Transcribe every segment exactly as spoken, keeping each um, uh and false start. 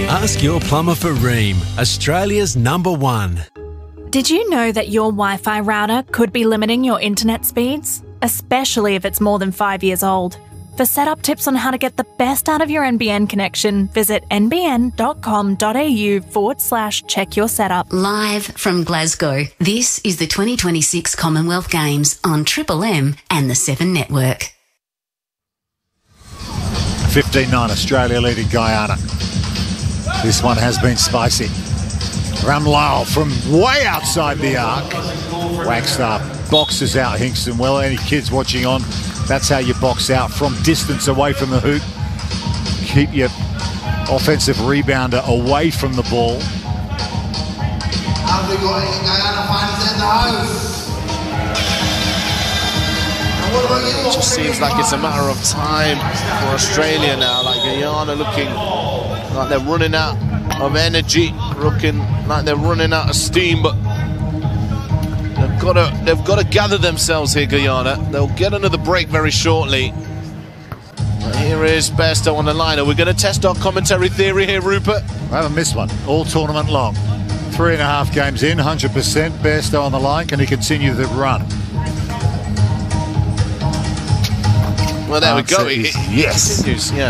Ask your plumber for Rheem, Australia's number one. Did you know that your Wi-Fi router could be limiting your internet speeds? Especially if it's more than five years old. For setup tips on how to get the best out of your N B N connection, visit nbn.com.au forward slash check your setup. Live from Glasgow, this is the twenty twenty-six Commonwealth Games on Triple M and the Seven Network. fifteen nine Australia leading Guyana. This one has been spicy. Ramlal from way outside the arc. Wagstaff boxes out Hingston. Well, any kids watching on, that's how you box out, from distance away from the hoop. Keep your offensive rebounder away from the ball. It just seems like it's a matter of time for Australia now. Like Guyana looking like they're running out of energy, looking like they're running out of steam, but they've got to they've got to gather themselves here, Guyana. They'll get another break very shortly. But here is Bairstow on the line. Are we going to test our commentary theory here, Rupert? I haven't missed one all tournament long. Three and a half games in, one hundred percent. Bairstow on the line. Can he continue the run? Well, there Answer we go. It, it yes. Continues, yeah.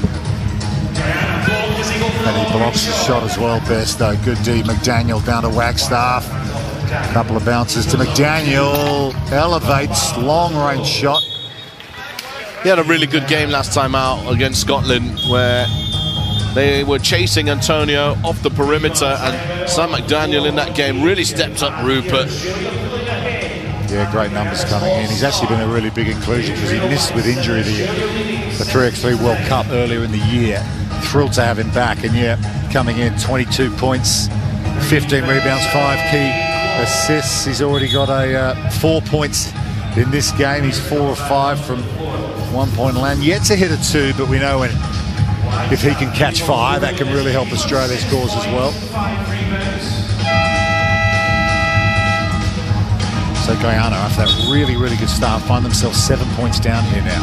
And he blocks the shot as well, Bairstow. Good D. McDaniel down to Wagstaff. A couple of bounces to McDaniel. Elevates, long-range shot. He had a really good game last time out against Scotland, where they were chasing Antonio off the perimeter, and Sam McDaniel in that game really stepped up, Rupert. Yeah, great numbers coming in. He's actually been a really big inclusion because he missed with injury the, the three by three World Cup earlier in the year. Thrilled to have him back, and yeah, coming in twenty-two points, fifteen rebounds, five key assists. He's already got a uh, four points in this game. He's four or five from one-point land. Yet to hit a two, but we know when if he can catch fire, that can really help Australia's cause as well. So Guyana, after that really, really good start, find themselves seven points down here now.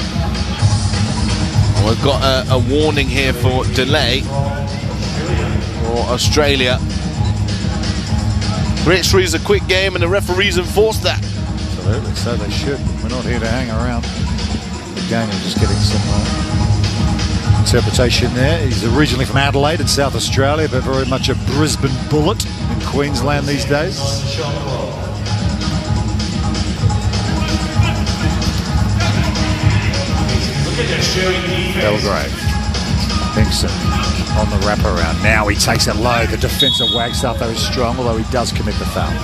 We've got a, a warning here for delay for Australia. Great Three is a quick game, and the referees enforced that. Absolutely, so they should. We're not here to hang around. Daniel just getting some uh, interpretation there. He's originally from Adelaide in South Australia, but very much a Brisbane Bullet in Queensland these days. Belgrave. Hinkson on the wraparound. Now he takes it low. The defence of Wagstaff, though, is strong, although he does commit the foul.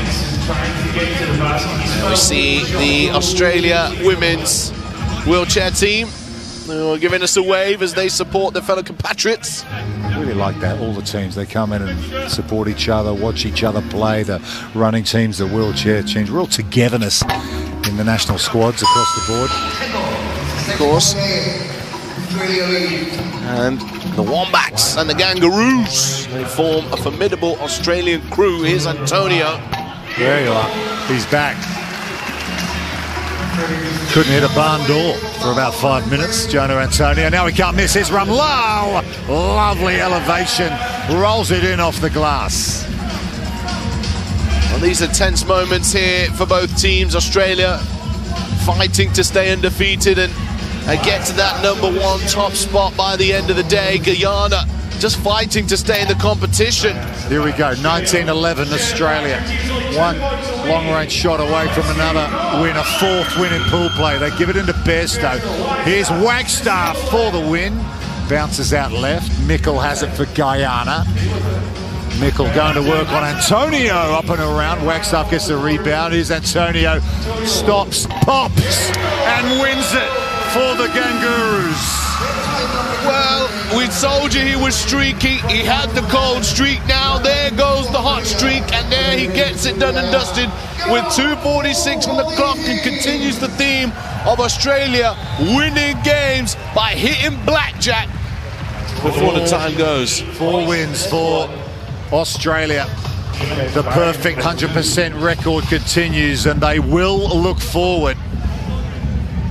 Now we see the Australia women's wheelchair team who are giving us a wave as they support their fellow compatriots. I really like that. All the teams, they come in and support each other, watch each other play. The running teams, the wheelchair teams, real togetherness in the national squads across the board. Of course. And the Wombats and the Kangaroos, they form a formidable Australian crew. Here's Antonio. There you are. He's back. Couldn't hit a barn door for about five minutes, Jonah Antonio. Now he can't miss his Ramlal. Lovely elevation. Rolls it in off the glass. Well, these are tense moments here for both teams. Australia fighting to stay undefeated and and get to that number one top spot by the end of the day. Guyana just fighting to stay in the competition. Here we go, nineteen eleven Australia. One long-range shot away from another win, a fourth win in pool play. They give it into Bairstow. Here's Wagstaff for the win. Bounces out left. Mickle has it for Guyana. Mickle going to work on Antonio up and around. Wagstaff gets the rebound. Here's Antonio. Stops, pops, and wins it for the Kangaroos. Well, we told you he was streaky. He had the cold streak. Now there goes the hot streak, and there he gets it done and dusted with two forty-six on the clock, and continues the theme of Australia winning games by hitting blackjack before the time goes. Four wins for Australia. The perfect one hundred percent record continues, and they will look forward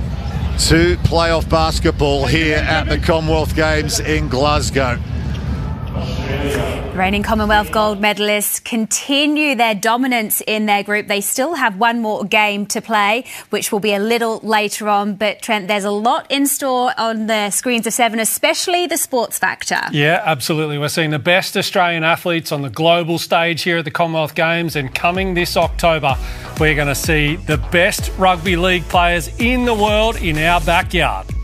to playoff basketball here at the Commonwealth Games in Glasgow. Reigning Commonwealth gold medalists continue their dominance in their group. They still have one more game to play, which will be a little later on. But, Trent, there's a lot in store on the screens of Seven, especially the sports factor. Yeah, absolutely. We're seeing the best Australian athletes on the global stage here at the Commonwealth Games, and coming this October, we're going to see the best rugby league players in the world in our backyard.